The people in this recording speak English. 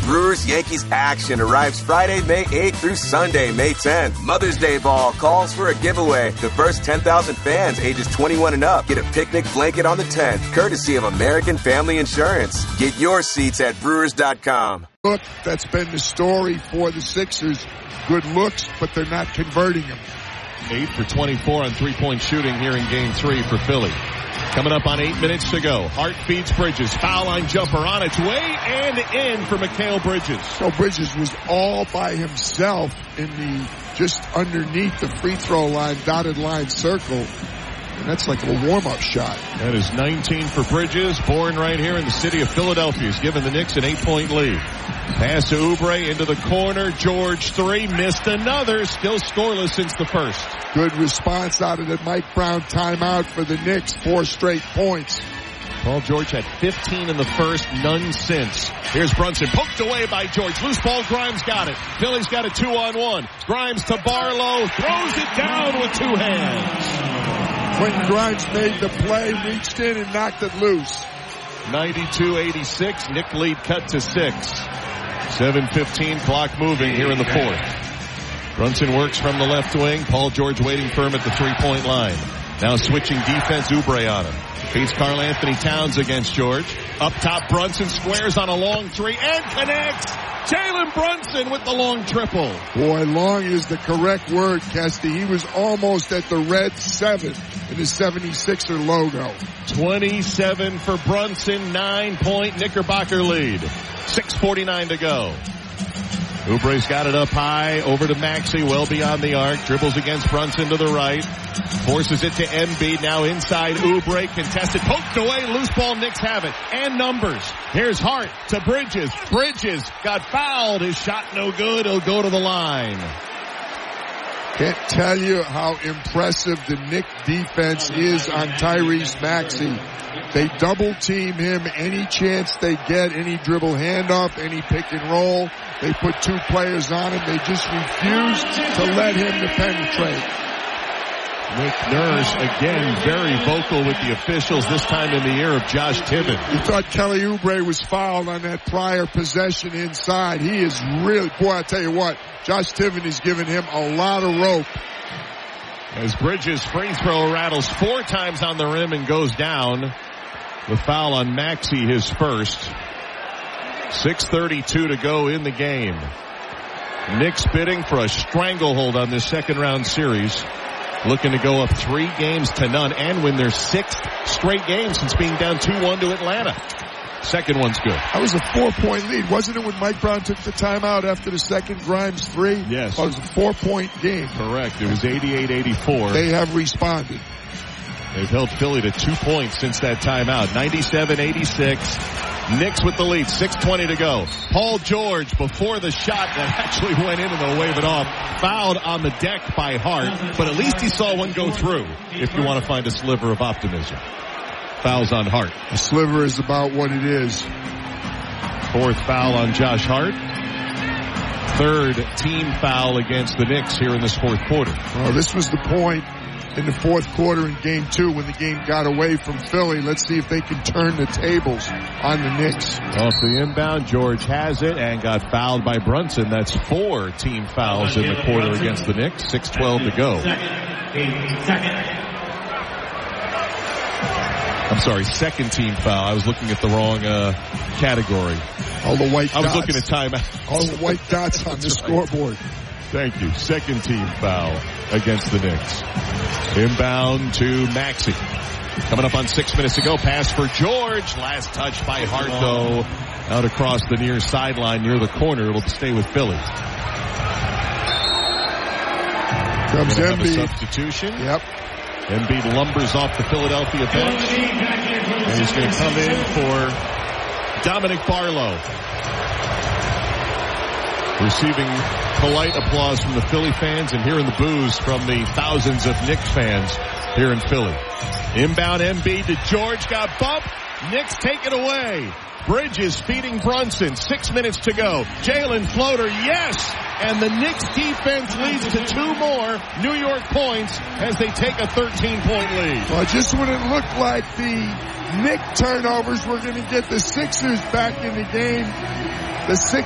Brewers-Yankees action arrives Friday, May 8th through Sunday, May 10th. Mother's Day Ball calls for a giveaway. The first 10,000 fans ages 21 and up get a picnic blanket on the 10th, courtesy of American Family Insurance. Get your seats at Brewers.com. Look, that's been the story for the Sixers. Good looks, but they're not converting them. 8 for 24 on three-point shooting here in Game 3 for Philly. Coming up on 8 minutes to go. Hart feeds Bridges. Foul line jumper on its way and in for Mikal Bridges. So Bridges was all by himself in the just underneath the free throw line, dotted line circle. And that's like a warm-up shot. That is 19 for Bridges, born right here in the city of Philadelphia. He's given the Knicks an 8-point lead. Pass to Oubre into the corner. George 3, missed another. Still scoreless since the first. Good response out of the Mike Brown timeout for the Knicks. 4 straight points. Paul George had 15 in the first, none since. Here's Brunson, poked away by George. Loose ball, Grimes got it. Philly's got a 2-on-1. Grimes to Barlow, throws it down with 2 hands. Quentin Grimes made the play, reached in and knocked it loose. 92-86, Knick lead cut to 6. 7:15, clock moving here in the fourth. Brunson works from the left wing. Paul George waiting for him at the three-point line. Now switching defense, Oubre on him. Feeds Karl Anthony Towns against George. Up top, Brunson squares on a long 3 and connects. Jalen Brunson with the long triple. Boy, long is the correct word, Kesty. He was almost at the red 7 in his 76er logo. 27 for Brunson, 9-point Knickerbocker lead. 6:49 to go. Oubre's got it up high, over to Maxey, well beyond the arc. Dribbles against Brunson to the right. Forces it to Embiid, now inside Oubre, contested, poked away, loose ball, Knicks have it. And numbers. Here's Hart to Bridges. Bridges got fouled, his shot no good, he'll go to the line. Can't tell you how impressive the Knicks defense is on Tyrese Maxey. They double team him any chance they get, any dribble handoff, any pick and roll. They put 2 players on him. They just refuse to let him to penetrate. Nick Nurse, again, very vocal with the officials, this time in the ear of Josh Tibbin. You thought Kelly Oubre was fouled on that prior possession inside. He is really, boy, I tell you what, Josh Tibbin is giving him a lot of rope. As Bridges' free throw rattles 4 times on the rim and goes down. The foul on Maxey, his first. 6:32 to go in the game. Knicks bidding for a stranglehold on this second round series. Looking to go up 3 games to none and win their 6th straight game since being down 2-1 to Atlanta. Second one's good. That was a 4-point lead. Wasn't it when Mike Brown took the timeout after the second Grimes 3? Yes. It was a 4-point game. Correct. It was 88-84. They have responded. They've held Philly to 2 points since that timeout. 97-86. Knicks with the lead. 6:20 to go. Paul George before the shot that actually went in and they'll wave it off. Fouled on the deck by Hart, but at least he saw one go through, if you want to find a sliver of optimism. Fouls on Hart. A sliver is about what it is. 4th foul on Josh Hart. 3rd team foul against the Knicks here in this 4th quarter. Well, this was the point in the 4th quarter in Game 2 when the game got away from Philly. Let's see if they can turn the tables on the Knicks. Off the inbound, George has it and got fouled by Brunson. That's 4 team fouls in the quarter against the Knicks. 6:12 to go. I'm sorry, 2nd team foul. I was looking at the wrong category. All the white dots. I was looking at timeout. All the white dots on the scoreboard. Thank you. 2nd team foul against the Knicks. Inbound to Maxey. Coming up on 6 minutes to go. Pass for George. Last touch by Hart, though. Out across the near sideline near the corner. It'll stay with Philly. Comes Embiid. Substitution. Yep. Embiid lumbers off the Philadelphia bench. And he's going to come in for Dominic Barlow. Receiving polite applause from the Philly fans and hearing the boos from the thousands of Knicks fans here in Philly. Inbound Embiid to George, got bumped. Knicks take it away. Bridges feeding Brunson. 6 minutes to go. Jalen floater, yes! And the Knicks defense leads to 2 more New York points as they take a 13-point lead. Well, just when it looked like the Knicks turnovers were going to get the Sixers back in the game, the Sixers